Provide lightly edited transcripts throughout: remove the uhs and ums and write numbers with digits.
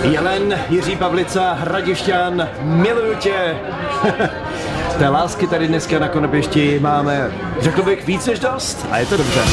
Jelen, Jiří Pavlica, Hradišťan, miluju tě. Té lásky tady dneska na Konopěšti máme, řekl bych, víc než dost a je to dobře.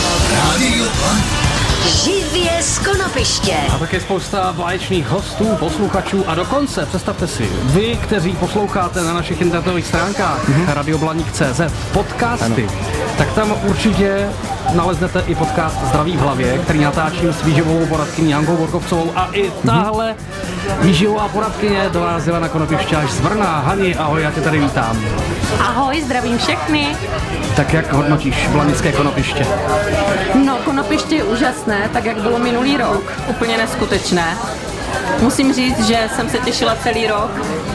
Živě z Konopiště. A také spousta báječných hostů, posluchačů a dokonce, představte si, vy, kteří posloucháte na našich internetových stránkách radioblaník.cz podcasty, tak tam určitě naleznete i podcast Zdraví v hlavě, který natáčím s výživovou poradkyní Hankou Borkovcovou a i tahle výživová poradkyně dorazila na Konopiště až z Brna. Hani, ahoj, já tě tady vítám. Ahoj, zdravím všechny. Tak jak hodnotíš blanické Konopiště? No, Konopiště je úžasné, tak jak bylo minulý rok, úplně neskutečné. Musím říct, že jsem se těšila celý rok.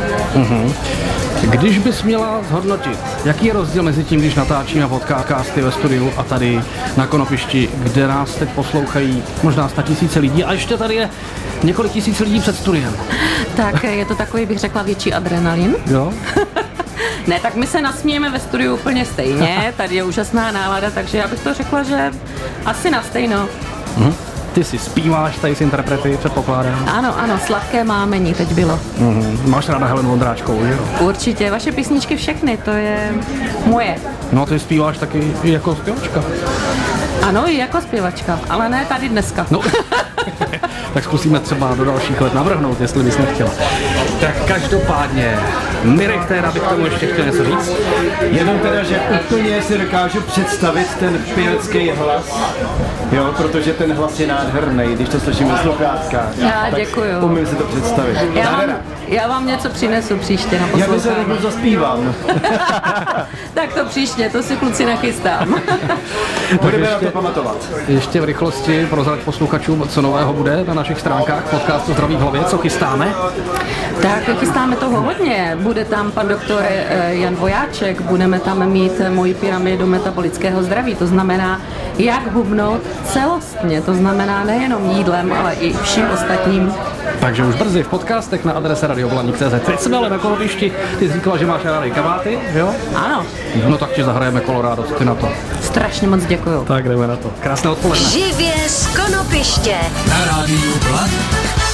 Když bys měla zhodnotit, jaký je rozdíl mezi tím, když natáčíme podcasty ve studiu a tady na Konopišti, kde nás teď poslouchají možná 100 000 lidí a ještě tady je několik tisíc lidí před studiem. Tak je to takový, bych řekla, větší adrenalin. Jo? Ne, tak my se nasmějeme ve studiu úplně stejně, tady je úžasná nálada, takže já bych to řekla, že asi na stejno. Ty si zpíváš tady s interprety, předpokládám. Ano, sladké mámení teď bylo. Máš ráda Helenu Vondráčkovou, jo? Určitě, vaše písničky všechny, to je moje. No ty zpíváš taky i jako zpěvačka. Ano, i jako zpěvačka, ale ne tady dneska. No. Tak zkusíme třeba do dalších let navrhnout, jestli bys nechtěla. Tak každopádně, Mirek, teda bych tomu ještě chtěl něco říct. Jenom teda, že úplně si dokážu představit ten pěvecký hlas, jo, protože ten hlas je nádherný, když to slyším ve sluchátkách. Já děkuju. Umím si to představit. Já vám něco přinesu příště na Já bych se poslouchání. rovnou zaspívám. Tak to příště, to si kluci nachystám. Budeme na to pamatovat. Ještě v rychlosti prozrať posluchačům, co nového bude na našich stránkách podcastu Zdraví v hlavě, co chystáme? Tak chystáme toho hodně. Bude tam pan doktor Jan Vojáček, budeme tam mít moji pyramidu metabolického zdraví, to znamená, jak hubnout celostně, to znamená nejenom jídlem, ale i vším ostatním. Takže už brzy v podcastech na adrese radioblaník.cz. Teď jsme ale na Konopišti, ty jsi říkala, že máš rádi kabáty, jo? Ano, No tak ti zahrajeme Colorado, co ty na to? strašně moc děkuju. Tak jdeme na to. Krásné odpoledne. Živě z Konopiště. Na rádiu Blan.